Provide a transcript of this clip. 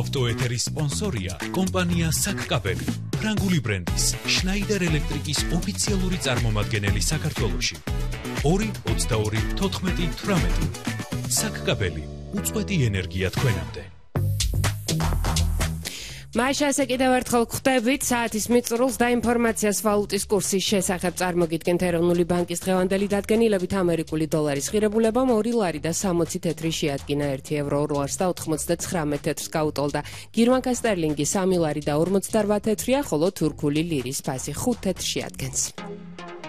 ავტოეთერის სპონსორია კომპანია საკკაბელი, ფრანგული ბრენდის შნაიდერ ელექტრიკის ოფიციალური წარმომადგენელი საქართველოში. 2-22-14-18 საკკაბელი, უწყვეტი ენერგია თქვენამდე. Მაიშასე კიდევ ერთხელ ხვდებით საათის მიწურულს და ინფორმაციას ვალუტის კურსის შესახებ წარმოგიდგენთ ეროვნული ბანკის დღევანდელი დადგენილებით ამერიკული დოლარის ღირებულებამ 2 ლარი და 60 თეთრი შეადგინა 1 ევრო 2 ლარს და 99 თეთრს გაუტოლდა. გირვანკა სტერლინგი 3 ლარი და 58 თეთრია, ხოლო თურქული ლირის ფასი 5 თეთრს შეადგენს.